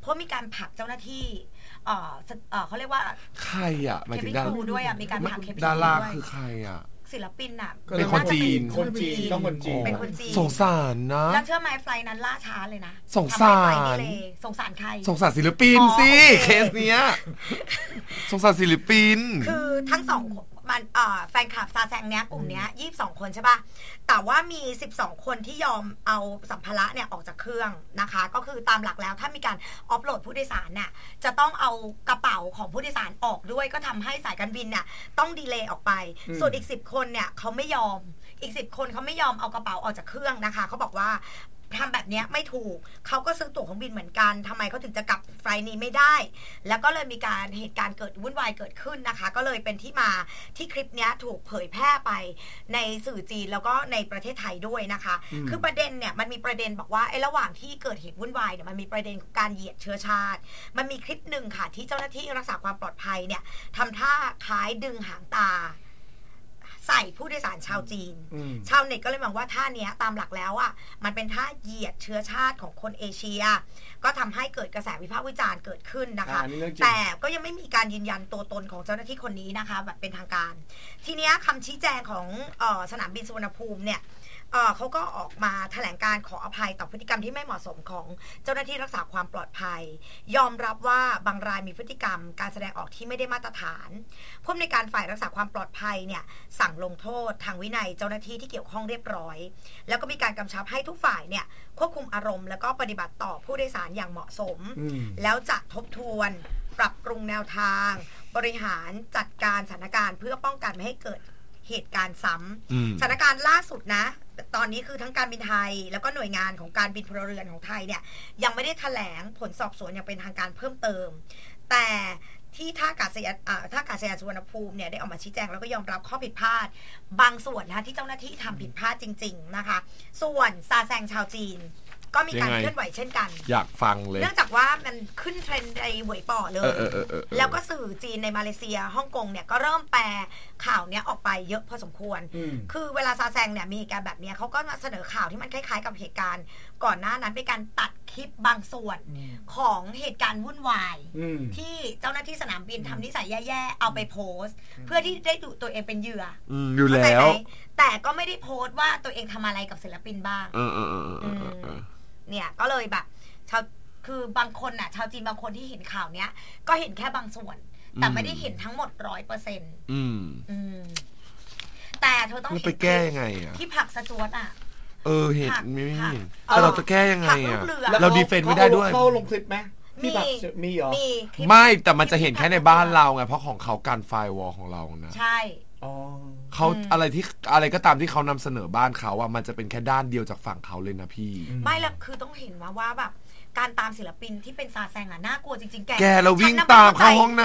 เพราะมีการผลักเจ้าหน้าที่เขาเรียกว่าใครอ่ะหมายถึงดาราด้วยอ่ะมีการผลักเคปิดาราคือใครอ่ะศิลปินอ่ะเป็นคนจีนต้องคนจีนเป็นคนจีนสงสารนะแล้วเชื่อไหมไฟล์นั้นล่าช้าเลยนะสงสารสงสารใครสงสารศิลปินสิเคสเนี้ยสงสารศิลปินคือทั้งสองมันแฟนคลับซาแซงเนี้ยกลุ่มเนี้ย22คนใช่ป่ะแต่ว่ามี12คนที่ยอมเอาสัมภาระเนี่ยออกจากเครื่องนะคะก็คือตามหลักแล้วถ้ามีการออฟโหลดผู้โดยสารเนี่ยจะต้องเอากระเป๋าของผู้โดยสารออกด้วยก็ทำให้สายการบินเนี่ยต้องดีเลย์ออกไปส่วนอีก10คนเนี่ยเขาไม่ยอมอีก10คนเขาไม่ยอมเอากระเป๋าออกจากเครื่องนะคะเขาบอกว่าทำแบบนี้ไม่ถูกเขาก็ซื้อตั๋วเครื่องบินเหมือนกันทำไมเขาถึงจะกลับไฟล์นี้ไม่ได้แล้วก็เลยมีการเหตุการณ์เกิดวุ่นวายเกิดขึ้นนะคะก็เลยเป็นที่มาที่คลิปนี้ถูกเผยแพร่ไปในสื่อจีนแล้วก็ในประเทศไทยด้วยนะคะคือประเด็นเนี่ยมันมีประเด็นบอกว่าไอ้ระหว่างที่เกิดเหตุวุ่นวายเนี่ยมันมีประเด็นการเหยียดเชื้อชาติมันมีคลิปหนึ่งค่ะที่เจ้าหน้าที่รักษาความปลอดภัยเนี่ยทำท่าคล้ายดึงหางตาใส่ผู้โดยสารชาวจีนชาวเน็ตก็เลยมองว่าท่านี้ตามหลักแล้วอ่ะมันเป็นท่าเหยียดเชื้อชาติของคนเอเชียก็ทำให้เกิดกระแสวิพากษ์วิจารณ์เกิดขึ้นนะคะแต่ก็ยังไม่มีการยืนยันตัวตนของเจ้าหน้าที่คนนี้นะคะแบบเป็นทางการทีนี้คำชี้แจงของสนามบินสุวรรณภูมิเนี่ยเขาก็ออกมาแถลงการขออภัยต่อพฤติกรรมที่ไม่เหมาะสมของเจ้าหน้าที่รักษาความปลอดภัยยอมรับว่าบางรายมีพฤติกรรมการแสดงออกที่ไม่ได้มาตรฐานผู้อำนวยการฝ่ายรักษาความปลอดภัยเนี่ยสั่งลงโทษทางวินัยเจ้าหน้าที่ที่เกี่ยวข้องเรียบร้อยแล้วก็มีการกำชับให้ทุกฝ่ายเนี่ยควบคุมอารมณ์แล้วก็ปฏิบัติต่อผู้โดยสารอย่างเหมาะสมแล้วจะทบทวนปรับปรุงแนวทางบริหารจัดการสถานการณ์เพื่อป้องกันไม่ให้เกิดเหตุการณ์ซ้ำสถานการณ์ล่าสุดนะตอนนี้คือทั้งการบินไทยแล้วก็หน่วยงานของการบินพลเรือนของไทยเนี่ยยังไม่ได้แถลงผลสอบสวนอย่างเป็นทางการเพิ่มเติมแต่ที่ท่าอากาศยานสุวรรณภูมิเนี่ยได้ออกมาชี้แจงแล้วก็ยอมรับข้อผิดพลาดบางส่วนนะที่เจ้าหน้าที่ทำผิดพลาดจริงๆนะคะส่วนซาแซงชาวจีนก็มีการเคลื่อนไหวเช่นกันอยากฟังเลยเนื่องจากว่ามันขึ้นเทรนด์ในเหวยป่อเลยแล้วก็สื่อจีนในมาเลเซียฮ่องกงเนี่ยก็เริ่มแปลข่าวเนี้ยออกไปเยอะพอสมควรคือเวลาซาแซงเนี่ยมีเหตุการณ์แบบนี้เขาก็มาเสนอข่าวที่มันคล้ายๆกับเหตุการณ์ก่อนหน้านั้นเป็นการตัดคลิปบางส่วนของเหตุการณ์วุ่นวายที่เจ้าหน้าที่สนามบินทำนิสัยแย่ๆเอาไปโพสต์เพื่อที่ได้ดูตัวเองเป็นเหยื่ออยู่แล้วแต่ก็ไม่ได้โพสต์ว่าตัวเองทำอะไรกับศิลปินบ้างเนี่ยก็เลยแบบคือบางคนน่ะชาวจีนบางคนที่เห็นข่าวเนี้ยก็เห็นแค่บางส่วนแต่ไม่ได้เห็นทั้งหมด 100%แต่เธอต้องเห็นไปแก้ยังไงอ่ะที่ผักสจวตอ่ะเห็นไม่เห็นแต่เราจะแก้ยังไงอ่ะเราดีเฟนต์ไม่ได้ด้วยเขาลงคลิปไหมที่ผักมีเหรอไม่แต่มันจะเห็นแค่ในบ้านเราไงเพราะของเขาการไฟวอลของเรานะใช่เขาอะไรก็ตามที่เขานำเสนอบ้านเขาอะมันจะเป็นแค่ด้านเดียวจากฝั่งเขาเลยนะพี่ไม่ละคือต้องเห็นว่าแบบการตามศิลปินที่เป็นซาแซงอะน่ากลัวจริงๆแกเราวิ่งตามเข้าห้อง